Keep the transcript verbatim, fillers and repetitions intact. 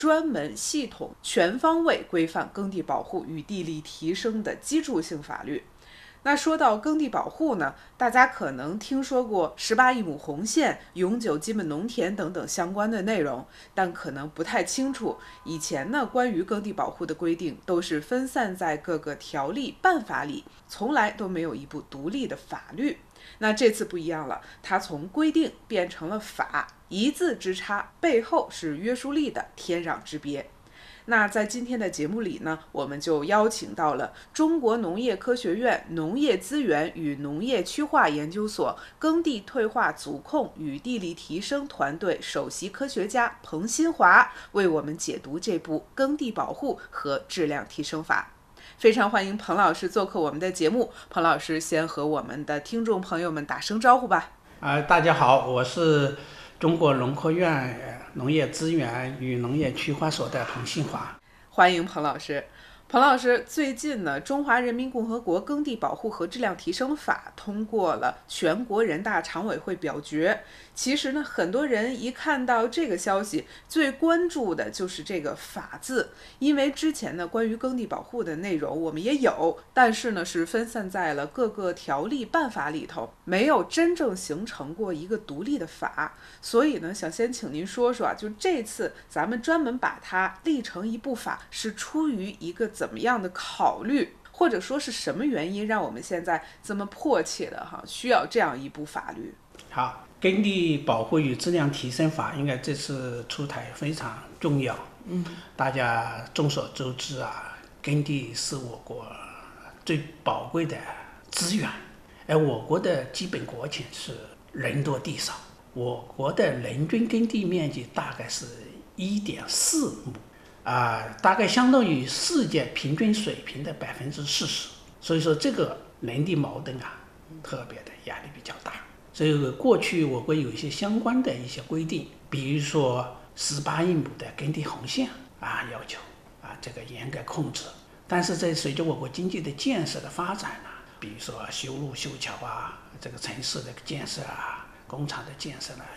专门系统全方位规范耕地保护与地力提升的基础性法律。那说到耕地保护呢，大家可能听说过十八亿亩红线、永久基本农田等等相关的内容，但可能不太清楚，以前呢关于耕地保护的规定都是分散在各个条例办法里，从来都没有一部独立的法律。那这次不一样了，它从规定变成了法，一字之差，背后是约束力的天壤之别。那在今天的节目里呢，我们就邀请到了中国农业科学院农业资源与农业区划研究所耕地退化阻控与地力提升团队首席科学家彭新华，为我们解读这部耕地保护和质量提升法。非常欢迎彭老师做客我们的节目。彭老师先和我们的听众朋友们打声招呼吧。 呃、大家好，我是中国农科院农业资源与农业区划所的彭新华。 欢迎彭老师。彭老师，最近呢，中华人民共和国耕地保护和质量提升法通过了全国人大常委会表决。其实呢，很多人一看到这个消息，最关注的就是这个法字，因为之前呢，关于耕地保护的内容我们也有，但是呢，是分散在了各个条例办法里头，没有真正形成过一个独立的法。所以呢，想先请您说说啊，就这次咱们专门把它立成一部法，是出于一个怎么样的考虑，或者说是什么原因让我们现在这么迫切的哈需要这样一部法律？ 好，耕地保护与质量提升法应该这次出台非常重要。嗯，大家众所周知啊，耕地是我国最宝贵的资源，而我国的基本国情是人多地少，我国的人均耕地面积大概是 一点四亩。啊、呃，大概相当于世界平均水平的百分之四十，所以说这个人地矛盾啊，特别的压力比较大。所以过去我国有一些相关的一些规定，比如说十八亿亩的耕地红线啊，要求啊这个严格控制。但是在随着我国经济的建设的发展啊，比如说修路修桥啊，这个城市的建设啊，工厂的建设呢，